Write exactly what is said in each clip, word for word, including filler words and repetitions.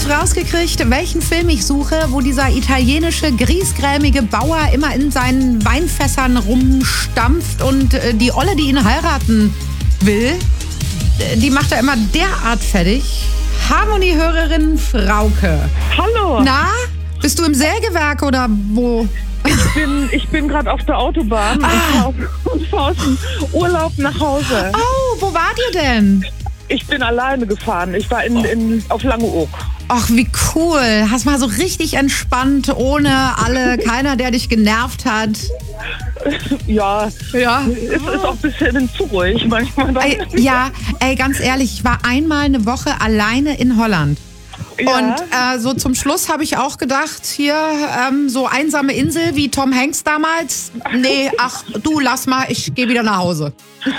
jetzt rausgekriegt, welchen Film ich suche, wo dieser italienische, griesgrämige Bauer immer in seinen Weinfässern rumstampft und äh, die Olle, die ihn heiraten will, die macht er immer derart fertig. Harmonie-Hörerin Frauke. Hallo. Na, bist du im Sägewerk oder wo? Ich bin, ich bin gerade auf der Autobahn Ah. und fahre aus dem Urlaub nach Hause. Oh, wo wart ihr denn? Ich bin alleine gefahren. Ich war in, in, auf Langeoog. Ach, wie cool. Hast mal so richtig entspannt, ohne alle, keiner, der dich genervt hat. Ja, Ja. es ist auch ein bisschen zu ruhig manchmal. Ey, ja, ey, ganz ehrlich, ich war einmal eine Woche alleine in Holland. Ja. Und äh, so zum Schluss habe ich auch gedacht, hier ähm, so einsame Insel wie Tom Hanks damals. Nee, ach du, lass mal, ich gehe wieder nach Hause.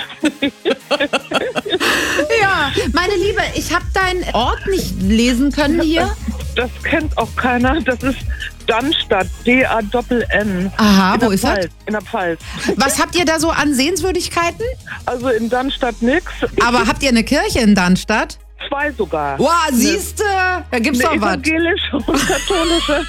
Ja, meine Liebe, ich habe deinen Ort nicht lesen können hier. Das kennt auch keiner. Das ist Dannstadt, D A Doppel N. Aha, in wo der ist das? Pfalz, in der Pfalz. Was habt ihr da so an Sehenswürdigkeiten? Also in Dannstadt nix. Aber habt ihr eine Kirche in Darmstadt? Zwei sogar. Wow, siehste, da gibt's Eine doch was. evangelische und katholische.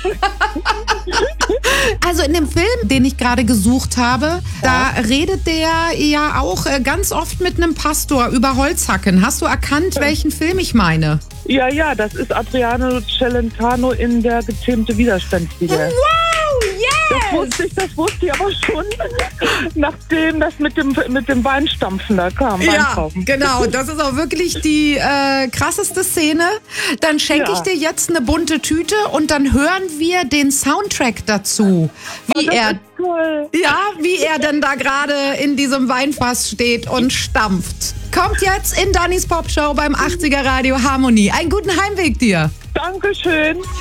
Also in dem Film, den ich gerade gesucht habe, da redet der ja auch äh, ganz oft mit einem Pastor über Holzhacken. Hast du erkannt, welchen Film ich meine? Ja, ja, das ist Adriano Celentano in der gezähmte Widerstandsliga. Wow, Das yes! wusste ich, das wusste ich aber schon, nachdem das mit dem, mit dem Weinstampfen da kam. Ja, Weinkaufen. genau. Das ist auch wirklich die äh, krasseste Szene. Dann schenke Ja. ich dir jetzt eine bunte Tüte und dann hören wir den Soundtrack dazu. Wie Das er, ist toll. ja, wie er denn da gerade in diesem Weinfass steht und stampft. Kommt jetzt in Dannys Popshow beim achtziger Radio Harmonie. Einen guten Heimweg dir. Dankeschön.